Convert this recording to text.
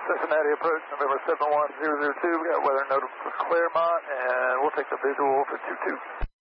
Cincinnati approach, November 71002. We got weather noted for Claremont, and we'll take the visual for 22.